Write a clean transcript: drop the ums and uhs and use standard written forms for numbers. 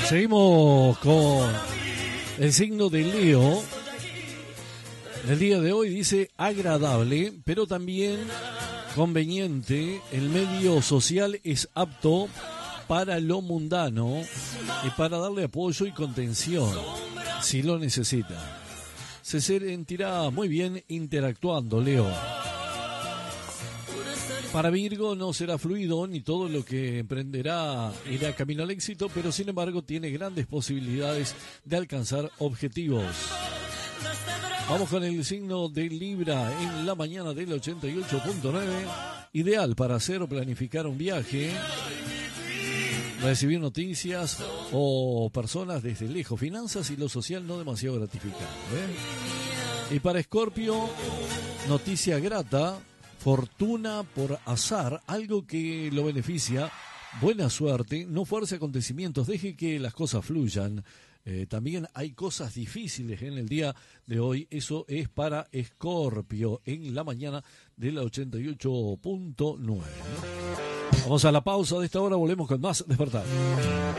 Seguimos con el signo de Leo. El día de hoy dice agradable, pero también conveniente. El medio social es apto para lo mundano y para darle apoyo y contención si lo necesita. Se sentirá muy bien interactuando, Leo. Para Virgo no será fluido ni todo lo que emprenderá irá camino al éxito, pero sin embargo tiene grandes posibilidades de alcanzar objetivos. Vamos con el signo de Libra en la mañana del 88.9, ideal para hacer o planificar un viaje, recibir noticias o personas desde lejos, finanzas y lo social no demasiado gratificante. Y para Escorpio, noticia grata, fortuna por azar, algo que lo beneficia, buena suerte, no fuerce acontecimientos, deje que las cosas fluyan. También hay cosas difíciles en el día de hoy, eso es para Escorpio en la mañana de la 88.9. Vamos a la pausa de esta hora, volvemos con más Despertar.